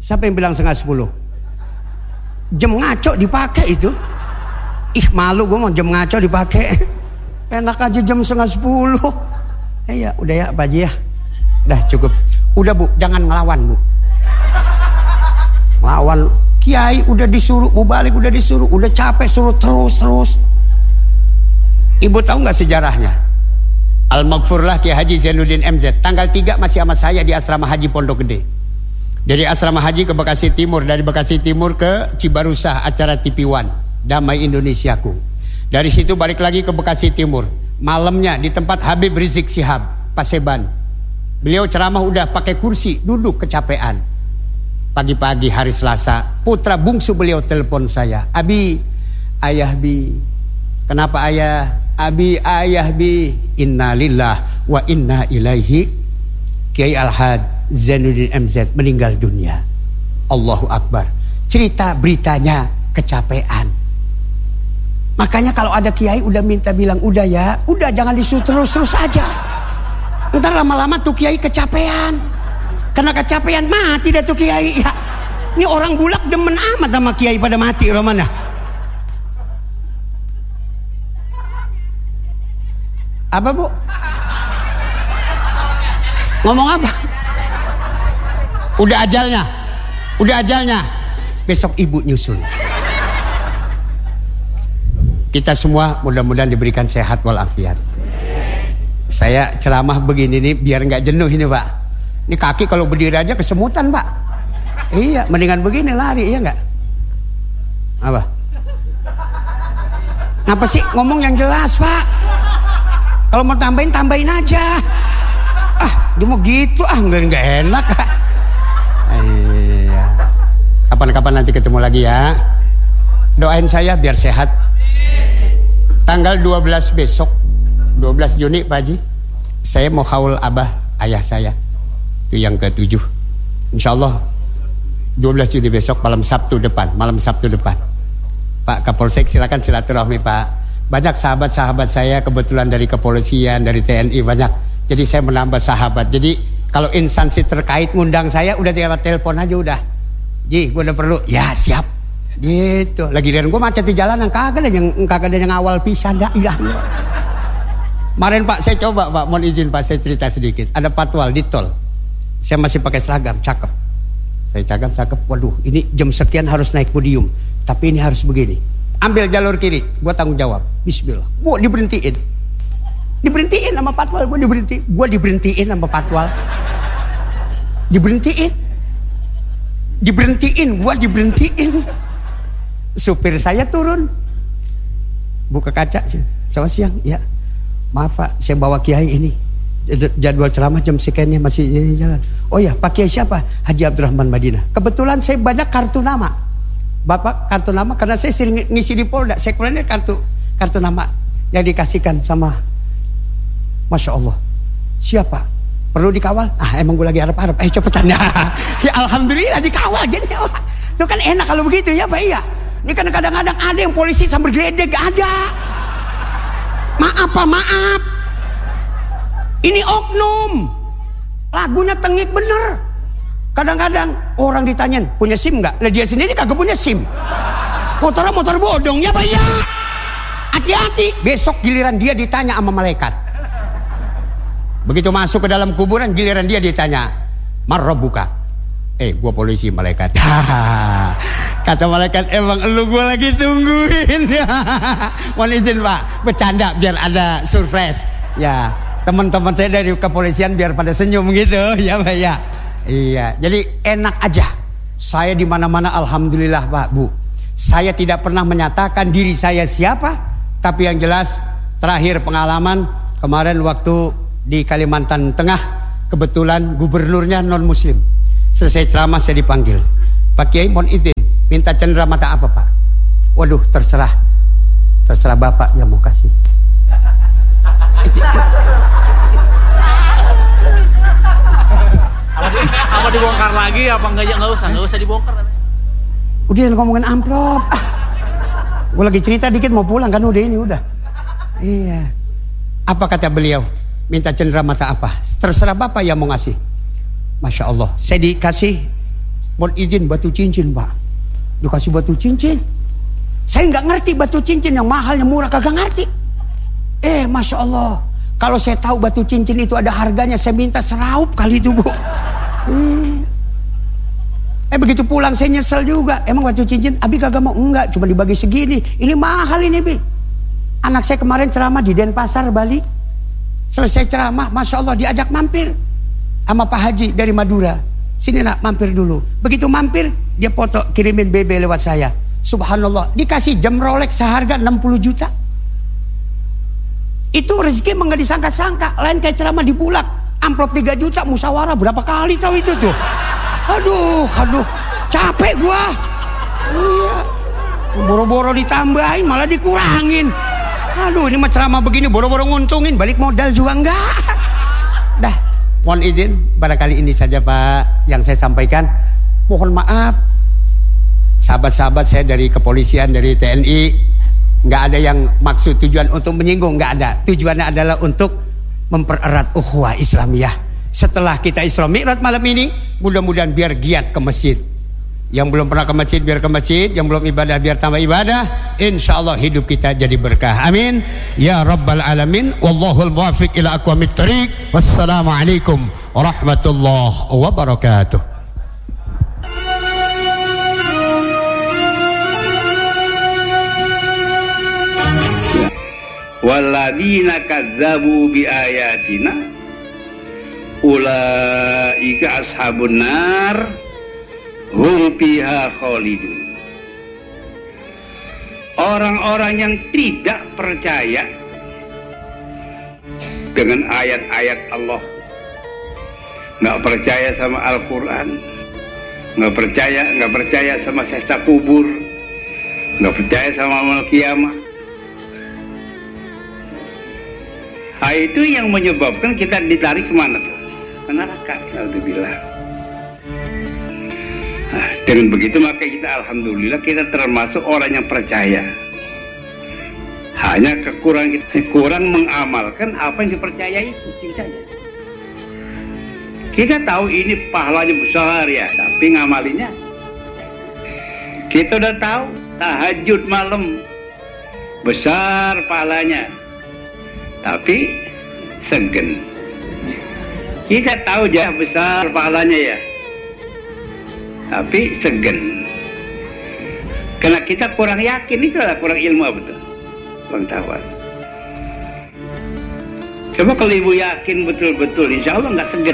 Siapa yang bilang 9:30? Jam ngaco dipakai itu. Ih malu gue mau jam ngaco dipakai. Enak aja jam 9:30. Ya udah ya Pak Haji ya. Udah cukup. Udah Bu, jangan ngelawan Bu. Ngelawan. Kiai udah disuruh, mau balik udah disuruh, udah capek suruh terus. Ibu tahu nggak sejarahnya? Al-Maghfurlah Kiai Haji Zainuddin MZ. Tanggal 3 masih sama saya di asrama haji Pondok Gede. Dari asrama haji ke Bekasi Timur, dari Bekasi Timur ke Cibarusah, acara TV One Damai Indonesiaku. Dari situ balik lagi ke Bekasi Timur. Malamnya di tempat Habib Rizik Syihab, Paseban. Beliau ceramah udah pakai kursi, duduk kecapean. Pagi-pagi hari Selasa, putra bungsu beliau telepon saya. Abi, ayah Bi. Kenapa ayah? Abi, ayah Bi. Innalillah wa inna ilaihi. Kiai Al-Had Zainuddin MZ meninggal dunia. Allahu Akbar. Cerita beritanya kecapean. Makanya kalau ada kiai udah minta bilang udah ya, udah jangan disuruh terus aja. Ntar lama-lama tuh kiai kecapean. Karena kecapean mati dah tuh kiai ya. Ini orang bulak demen amat sama kiai pada mati Romana. Apa Bu? Ngomong apa? Udah ajalnya. Besok ibu nyusul. Kita semua mudah-mudahan diberikan sehat walafiat. Saya ceramah begini nih biar nggak jenuh ini Pak. Ini kaki kalau berdiri aja kesemutan Pak. Iya, mendingan begini lari, iya nggak? Apa? Ngapa sih ngomong yang jelas Pak? Kalau mau tambahin aja. Dia mau gitu nggak enak. Iya. Kapan-kapan nanti ketemu lagi ya. Doain saya biar sehat. Tanggal 12 besok, 12 Juni Pak Haji, saya mau haul abah ayah saya. Itu yang ke-7. Insyaallah 12 Juni besok malam Sabtu depan. Pak Kapolsek silakan silaturahmi Pak. Banyak sahabat-sahabat saya kebetulan dari kepolisian, dari TNI banyak. Jadi saya menambah sahabat. Jadi kalau instansi terkait ngundang saya udah tinggal telepon aja udah. Ji, gue udah perlu. Ya siap. Gitu. Lagi dari gue macet di jalanan kagak ada yang awal pisan dah. Iya. Kemarin Pak saya coba Pak, mohon izin Pak saya cerita sedikit. Ada patwal di tol. Saya masih pakai seragam, cakep. Saya cakep. Waduh, ini jam sekian harus naik podium. Tapi ini harus begini. Ambil jalur kiri, gue tanggung jawab. Bismillah. Gue diberhentiin sama patwal. Gue diberhentiin sama patwal. Diberhentiin. Supir saya turun, buka kaca. Selamat siang, ya. Maaf Pak, saya bawa kiai ini. Jadwal ceramah jam sekiannya masih jalan. Oh ya, Pak Kiai siapa? Haji Abdurrahman Madinah. Kebetulan saya banyak kartu nama. Bapak kartu nama karena saya sering ngisi di Polda. Saya keluarin kartu nama yang dikasihkan sama. Masya Allah. Siapa? Perlu dikawal? Emang gue lagi harap-harap. Cepetan ya. Alhamdulillah dikawal jadi. Itu kan enak kalau begitu ya Pak. Iya. Ini kan kadang-kadang ada yang polisi sambil geledek ada. Maaf. Ini oknum. Lagunya tengik bener. Kadang-kadang orang ditanyain punya SIM nggak? Lah dia sendiri kagak punya SIM. Motor bodong ya Pak ya. Hati-hati. Besok giliran dia ditanya sama malaikat. Begitu masuk ke dalam kuburan giliran dia ditanya, "Marrabbuka?" Gua polisi malaikat. Kata malaikat, emang elu gua lagi tungguin. Mohon izin Pak, bercanda biar ada surprise. Ya, teman-teman saya dari kepolisian biar pada senyum gitu ya Pak ya. Iya, jadi enak aja. Saya di mana-mana alhamdulillah Pak, Bu. Saya tidak pernah menyatakan diri saya siapa, tapi yang jelas terakhir pengalaman kemarin waktu di Kalimantan Tengah, kebetulan gubernurnya non muslim. Selesai ceramah saya dipanggil. Pak Kiai mohon izin, minta cenderamata apa Pak? Waduh, terserah Bapak yang mau kasih. Apa dibongkar lagi apa enggak usah dibongkar. Udah ngomongin amplop. Gue lagi cerita dikit mau pulang kan udah ini udah. Iya. Apa kata beliau? Minta cenderamata apa? Terserah Bapak yang mau ngasih. Masya Allah. Saya dikasih Mohon izin batu cincin Pak. Dikasih batu cincin. Saya nggak ngerti batu cincin yang mahal yang murah, kagak ngerti. Masya Allah. Kalau saya tahu batu cincin itu ada harganya, saya minta seraup kali itu Bu. Begitu pulang saya nyesel juga. Emang batu cincin Abi kagak mau? Enggak, cuma dibagi segini. Ini mahal ini Bi. Anak saya kemarin ceramah di Denpasar Bali. Selesai ceramah, Masya Allah diajak mampir sama Pak Haji dari Madura. Sini nak mampir dulu. Begitu mampir dia foto kirimin BB lewat saya. Subhanallah, dikasih jam Rolex seharga 60 juta. Itu rezeki emang gak disangka-sangka. Lain kayak ceramah di Bulak, amplop 3 juta musyawarah berapa kali tahu itu tuh. Aduh, capek gua. Iya. Boro-boro ditambahin malah dikurangin. Aduh, ini mah ceramah begini boro-boro nguntungin, balik modal juga enggak. Dah, mohon izin, barangkali ini saja Pak yang saya sampaikan. Mohon maaf, sahabat-sahabat saya dari kepolisian, dari TNI, nggak ada yang maksud tujuan untuk menyinggung, nggak ada. Tujuannya adalah untuk mempererat ukhuwah Islamiyah. Setelah kita Isra Mi'raj malam ini, mudah-mudahan biar giat ke masjid. Yang belum pernah ke masjid biar ke masjid, yang belum ibadah biar tambah ibadah. Insya Allah hidup kita jadi berkah. Amin ya rabbal alamin. Wallahul muwaffiq ila aqwamit thariq. Wassalamualaikum warahmatullahi wabarakatuh. Walladzina kadzabu biayatina ulaika ashabun nar hum fiha khalidun. Orang-orang yang tidak percaya dengan ayat-ayat Allah, nggak percaya sama Al-Quran, nggak percaya sama siksa kubur, nggak percaya sama amal kiamat. Itu yang menyebabkan kita ditarik kemana tuh? Ke neraka. Alhamdulillah. Dengan begitu maka kita alhamdulillah kita termasuk orang yang percaya. Hanya kekurangan kita kurang mengamalkan apa yang dipercayai itu saja. Kita tahu ini pahalanya besar ya, tapi ngamalinya. Kita udah tahu tahajud malam besar pahalanya, tapi segen. Kita tahu jah besar pahalanya ya, tapi segen. Karena kita kurang yakin, itu adalah kurang ilmu, betul, kurang tahu. Coba kalau ibu yakin betul-betul, insya Allah nggak segen.